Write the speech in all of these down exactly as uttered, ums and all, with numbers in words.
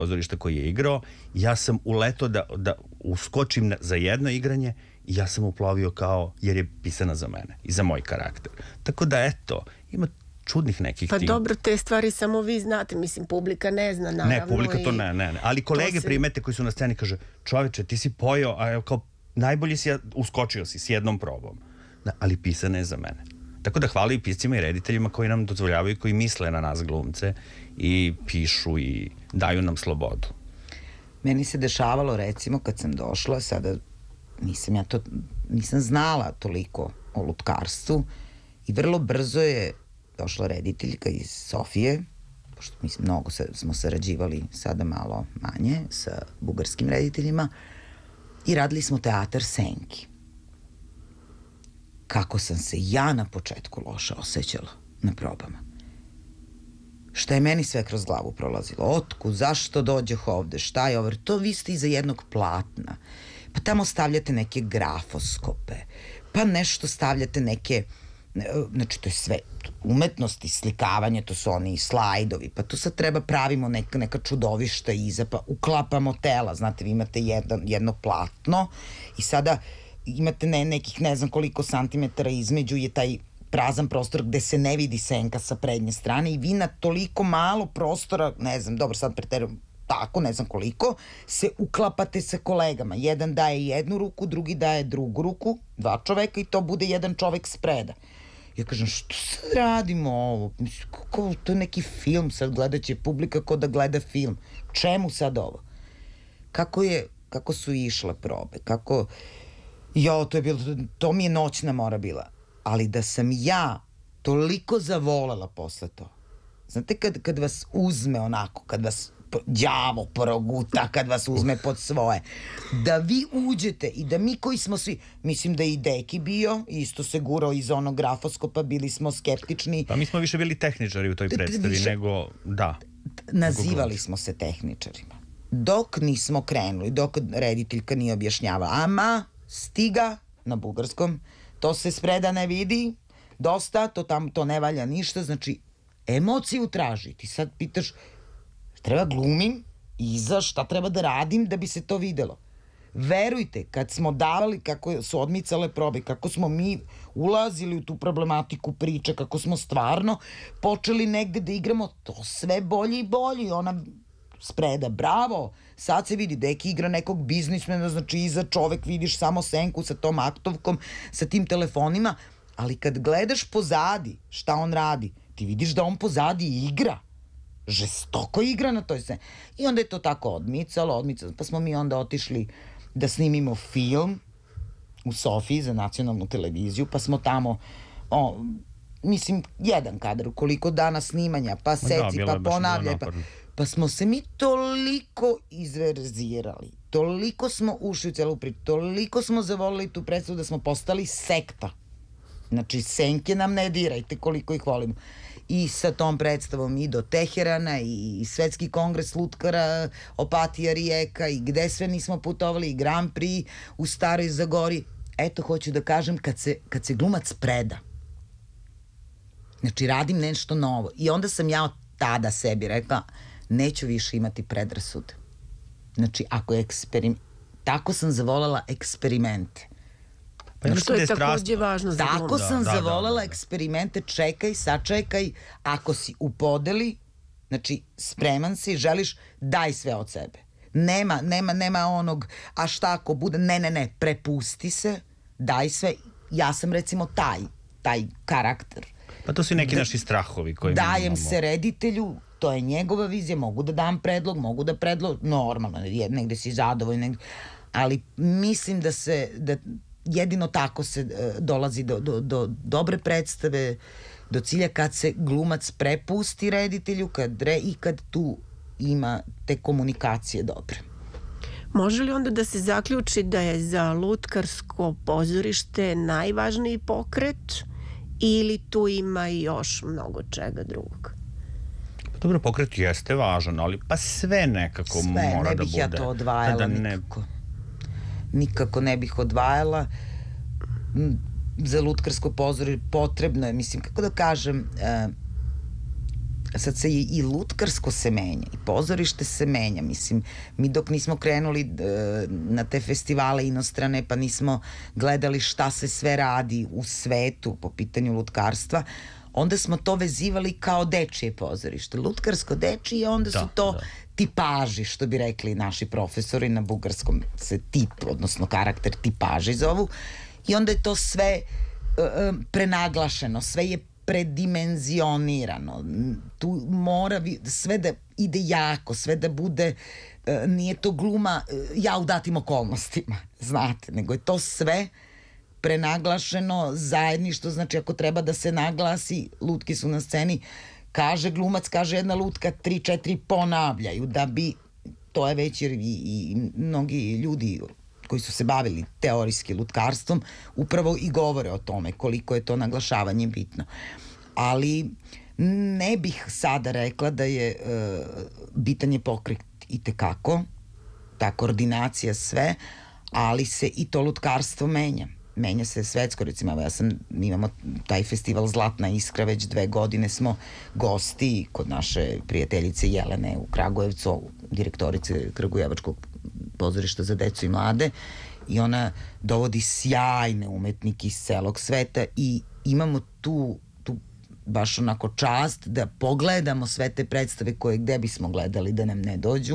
pozorišta koji je igrao, ja sam uleto da, da uskočim na, za jedno igranje i ja sam uplovio kao, jer je pisana za mene i za moj karakter. Tako da eto, ima čudnih nekih pa tim. Pa dobro, te stvari samo vi znate, mislim, publika ne zna, naravno. Ne, publika to ne, ne, ne. Ali kolege se... primete koji su na sceni kaže, čoveče, ti si pojao, a evo kao, najbolji si, uskočio si s jednom probom. Da, ali pisana je za mene. Tako da hvala i piscima i rediteljima koji nam dozvoljavaju, koji misle na nas glumce i pišu i daju nam slobodu. Meni se dešavalo, recimo, kad sam došla, sada nisam ja to, nisam znala toliko o lutkarstvu i vrlo brzo je došla rediteljka iz Sofije, pošto mi mnogo smo sarađivali, sada malo manje, sa bugarskim rediteljima, i radili smo teatar Senki. Kako sam se ja na početku loše osjećala na probama. Šta je meni sve kroz glavu prolazilo? Otkud, zašto dođeh ovde, šta je ovo? To vi ste iza jednog platna. Pa tamo stavljate neke grafoskope, pa nešto stavljate neke, znači to je sve umetnosti, slikavanje, to su oni slajdovi, pa tu sad treba pravimo neka, neka čudovišta iza, pa uklapamo tela, znate, vi imate jedan, jedno platno i sada imate ne, nekih ne znam koliko santimetara između je taj prazan prostor gde se ne vidi senka sa prednje strane i vi na toliko malo prostora, ne znam, dobro sad preterujem, tako, ne znam koliko, se uklapate sa kolegama. Jedan daje jednu ruku, drugi daje drugu ruku, dva čoveka i to bude jedan čovek spreda. Ja kažem, što sad radimo ovo? Mislim, kako, to je neki film, sad gledat će publika ko da gleda film. Čemu sad ovo? Kako je, kako su išle probe, kako, jo, to je bilo, to mi je noćna mora bila. Ali da sam ja toliko zavolela posle to. Znate, kad, kad vas uzme onako, kad vas đavo proguta, kad vas uzme pod svoje, da vi uđete i da mi koji smo svi, mislim da i Deki bio, isto se gurao iz onog grafoskopa, bili smo skeptični. Pa mi smo više bili tehničari u toj predstavi, nego, da. Nazivali smo se tehničarima. Dok nismo krenuli, dok rediteljka nije objašnjavala, ama stiga na bugarskom, to se spreda ne vidi, dosta, to tam, to ne valja ništa, znači emociju traži. Ti sad pitaš, treba glumim, iza, šta treba da radim da bi se to videlo. Verujte, kad smo davali, kako su odmicale probe, kako smo mi ulazili u tu problematiku priče, kako smo stvarno počeli negde da igramo, to sve bolje i bolje, ona spreda, bravo, sad se vidi, Deki igra nekog biznismena, znači iza čovek vidiš samo senku sa tom aktovkom, sa tim telefonima, ali kad gledaš pozadi šta on radi, ti vidiš da on pozadi igra, žestoko igra na toj sceni. I onda je to tako odmicalo, odmicalo, pa smo mi onda otišli da snimimo film u Sofiji za nacionalnu televiziju, pa smo tamo, o, mislim, jedan kadar, koliko dana snimanja, pa seci, da, pa ponavljaj, pa, pa smo se mi toliko izverzirali, toliko smo ušli u celu priču, toliko smo zavolili tu predstavu da smo postali sekta. Znači, senke nam ne dirajte koliko ih volimo. I sa tom predstavom i do Teherana i Svetski kongres lutkara, Opatija, Rijeka i gde sve nismo putovali, i Grand Prix u Staroj Zagori. Eto, hoću da kažem, kad se, kad se glumac preda, znači radim nešto novo. I onda sam ja od tada sebi rekla, neću više imati predrasude. Znači, ako je eksperiment, tako sam zavolela eksperimente. Pa znači, to je takođe važno za tako da, sam da, zavolela da, da, da. eksperimente, čekaj, sačekaj, ako si u podeli, znači spreman si, želiš, daj sve od sebe. Nema, nema, nema onog, a šta ako bude, ne, ne, ne, prepusti se, daj sve. Ja sam recimo taj, taj karakter. Pa to su neki da, naši strahovi koji dajem imamo. Se reditelju, to je njegova vizija, mogu da dam predlog, mogu da predlog, normalno, negde si zadovoljno, negde, ali mislim da se, da jedino tako se uh, dolazi do, do, do dobre predstave, do cilja kad se glumac prepusti reditelju, kad re, i kad tu ima te komunikacije dobre. Može li onda da se zaključi da je za lutkarsko pozorište najvažniji pokret ili tu ima i još mnogo čega drugog? Dobro, pokret jeste važan, ali pa sve nekako sve, mora da bude. Sve, ne bih ja to odvajala da nikako. Ne... Nikako ne bih odvajala. Za lutkarsko pozorište potrebno je, mislim, kako da kažem, sad se i, i lutkarsko se menja, i pozorište se menja, mislim, mi dok nismo krenuli e, na te festivale inostrane, pa nismo gledali šta se sve radi u svetu po pitanju lutkarstva, onda smo to vezivali kao dečije pozorište. Lutkarsko dečije, onda da, su to da. tipaži, što bi rekli naši profesori, na bugarskom se tip, odnosno karakter tipaži zovu, i onda je to sve uh, prenaglašeno, sve je predimenzionirano. Tu mora sve da ide jako, sve da bude, uh, nije to gluma uh, ja u datim okolnostima, znate, nego je to sve prenaglašeno, zajedništvo, znači ako treba da se naglasi, lutki su na sceni, kaže glumac, kaže jedna lutka, tri, četiri ponavljaju, da bi, to je već jer i, i mnogi ljudi koji su se bavili teorijski lutkarstvom upravo i govore o tome koliko je to naglašavanje bitno. Ali ne bih sada rekla da je uh, bitan je pokret i tekako, ta koordinacija sve, ali se i to lutkarstvo menja. Menja se svetsko, recimo, ja sam, mi imamo taj festival Zlatna iskra, već dve godine smo gosti kod naše prijateljice Jelene u Kragujevcu, direktorice Kragujevačkog pozorišta za decu i mlade, i ona dovodi sjajne umetnike iz celog sveta i imamo tu, tu baš onako čast da pogledamo sve te predstave koje gde bismo gledali da nam ne dođu,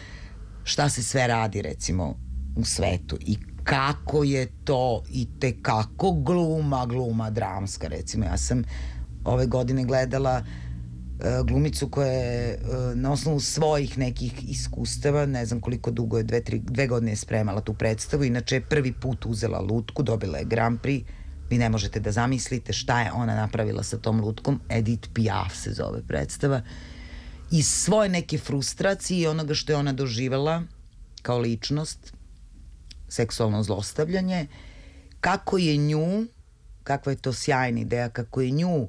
šta se sve radi recimo u svetu i kako je to i tekako gluma, gluma dramska. Recimo, ja sam ove godine gledala uh, glumicu koja je uh, na osnovu svojih nekih iskustava, ne znam koliko dugo je, dve, tri, dve godine je spremala tu predstavu, inače je prvi put uzela lutku, dobila je Grand Prix, vi ne možete da zamislite šta je ona napravila sa tom lutkom, Edith Piaf se zove predstava, iz svoje neke frustracije i onoga što je ona doživela kao ličnost, seksualno zlostavljanje, kako je nju, kakva je to sjajna ideja, kako je nju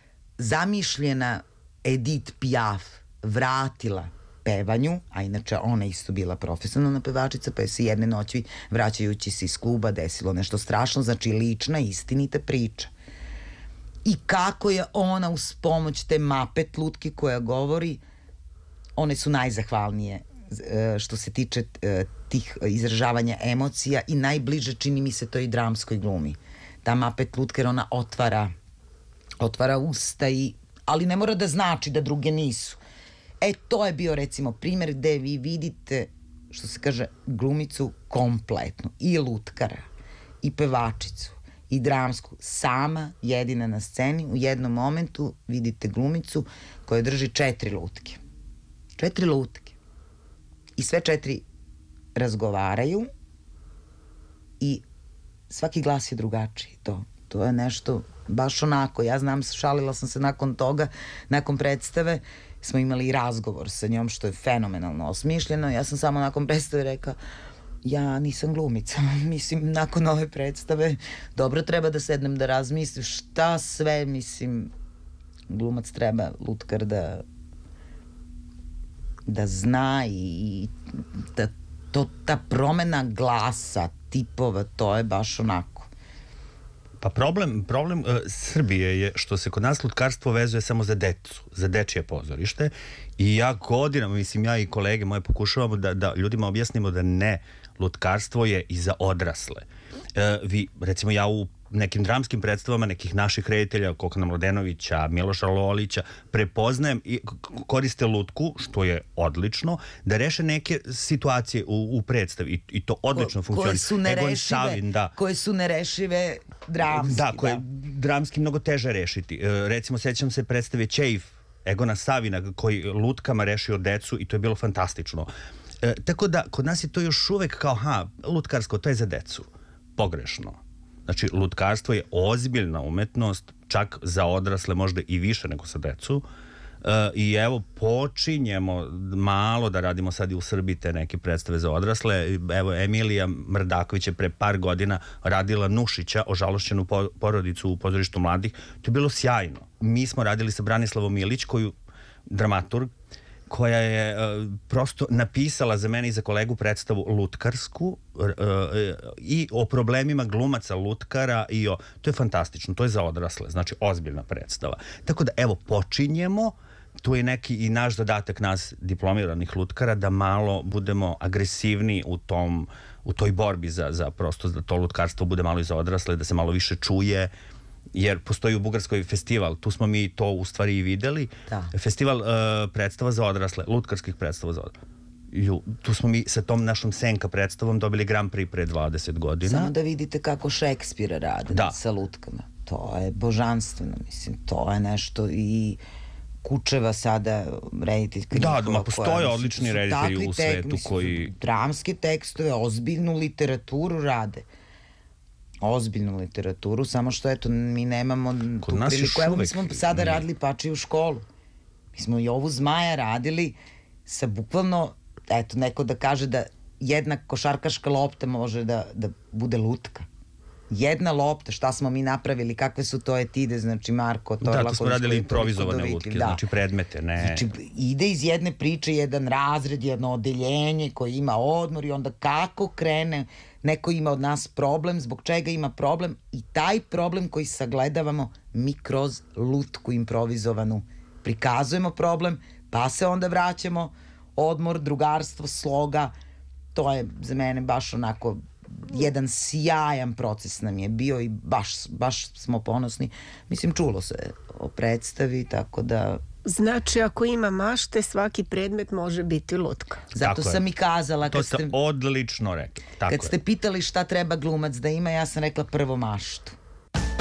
zamišljena Edith Piaf vratila pevanju, a inače ona isto bila profesionalna pevačica, pa je se jedne noći vraćajući se iz kluba desilo nešto strašno, znači lična, istinita priča. I kako je ona uz pomoć te Mapet lutke koja govori, one su najzahvalnije što se tiče tih izražavanja emocija i najbliže čini mi se to i dramskoj glumi. Ta Mapet lutka, ona otvara otvara usta i, ali ne mora da znači da druge nisu. E, to je bio recimo primjer gde vi vidite, što se kaže, glumicu kompletnu, i lutkara, i pevačicu, i dramsku, sama, jedina na sceni, u jednom momentu vidite glumicu koja drži četiri lutke. Četiri lutke. I sve četiri razgovaraju i svaki glas je drugačiji. To, to je nešto baš onako. Ja znam, šalila sam se nakon toga, nakon predstave, smo imali razgovor sa njom, što je fenomenalno osmišljeno. Ja sam samo nakon predstave rekao, ja nisam glumica. Mislim, nakon ove predstave dobro treba da sednem da razmislim šta sve, mislim, glumac treba, lutkar, da da zna i da to, ta promena glasa, tipova, to je baš onako. Pa problem, problem uh, Srbije je što se kod nas lutkarstvo vezuje samo za decu, za dečije pozorište, i ja godinama, mislim, ja i kolege moje pokušavamo da, da ljudima objasnimo da ne, lutkarstvo je i za odrasle. Uh, vi, recimo, ja u nekim dramskim predstavama nekih naših reditelja, Kokana Mladenovića, Miloša Lolića, prepoznajem i koriste lutku, što je odlično, da reše neke situacije u, u predstavi i, i to odlično Ko, funkcioniše. Koje su nerešive, Savin, da. koje su nerešive dramski. Da, koje je dramski mnogo teže rešiti. E, recimo, sećam se predstave Čejf Egona Savina, koji lutkama rešio decu i to je bilo fantastično. E, tako da, kod nas je to još uvek kao, ha, lutkarsko, to je za decu. Pogrešno. Znači, lutkarstvo je ozbiljna umetnost, čak za odrasle možda i više nego sa decu. E, I evo, počinjemo malo da radimo sad i u Srbiji te neke predstave za odrasle. Evo, Emilija Mrdaković je pre par godina radila Nušića, ožalošćenu porodicu u pozorištu mladih. To je bilo sjajno. Mi smo radili sa Branislavom Ilić, koju, dramaturg, koja je uh, prosto napisala za mene i za kolegu predstavu lutkarsku uh, uh, i o problemima glumaca lutkara i o... To je fantastično, to je za odrasle, znači ozbiljna predstava. Tako da, evo, počinjemo tu je neki i naš zadatak nas diplomiranih lutkara da malo budemo agresivni u tom u toj borbi za, za prosto da to lutkarstvo bude malo i za odrasle, da se malo više čuje, jer postoji u Bugarskoj festival, tu smo mi to u stvari i videli, da. Festival uh, predstava za odrasle, lutkarskih predstava za odrasle. Ju, tu smo mi sa tom našom Senka predstavom dobili Grand Prix pre dvadeset godina. Samo da vidite kako Šekspira rade da. sa lutkama. To je božanstveno, mislim, to je nešto i Kučeva sada rediteljka da, njihova. Da, postoje odlični reditelji u svetu mislim, koji... Dramske tekstove, ozbiljnu literaturu rade. Ozbiljnu literaturu, samo što eto, mi nemamo Kod tu nas priliku. Evo mi smo sada nije. radili Pačiju školu. Mi smo i ovu Zmaja radili sa bukvalno, eto, neko da kaže da jedna košarkaška lopta može da, da bude lutka. Jedna lopta, šta smo mi napravili, kakve su to etide, znači Marko Torlaković. Da, to smo radili improvizovane lutke, da. Znači predmete, ne... Znači, ide iz jedne priče jedan razred, jedno odeljenje koji ima odmor i onda kako krene, neko ima od nas problem, zbog čega ima problem i taj problem koji sagledavamo mi kroz lutku improvizovanu prikazujemo problem, pa se onda vraćamo, odmor, drugarstvo, sloga, to je za mene baš onako jedan sjajan proces nam je bio i baš, baš smo ponosni. Mislim, čulo se o predstavi, tako da... Znači, ako ima mašte, svaki predmet može biti lutka. Zato tako sam je. i kazala... To ste odlično rekli. Tako kad ste je. pitali šta treba glumac da ima, ja sam rekla prvo maštu.